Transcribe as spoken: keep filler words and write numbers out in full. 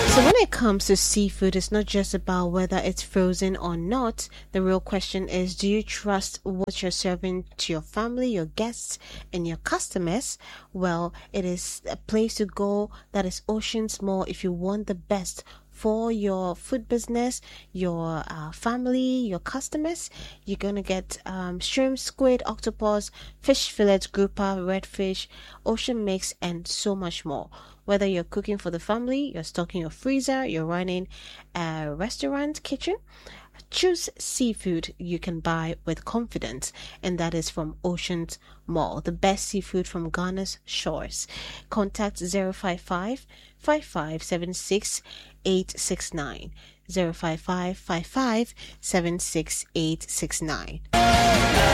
So when it comes to seafood, it's not just about whether it's frozen or not. The real question is, do you trust what you're serving to your family, your guests, and your customers? Well, it is a place to go that is Oceans Mall if you want the best for your food business, your uh, family, your customers. You're going to get um, shrimp, squid, octopus, fish fillets, grouper, redfish, ocean mix, and so much more. Whether you're cooking for the family, you're stocking your freezer, you're running a restaurant kitchen, choose seafood you can buy with confidence, and that is from Oceans Mall, the best seafood from Ghana's shores. Contact zero five five, five five seven six, eight six nine, zero five five, five five seven six, eight six nine.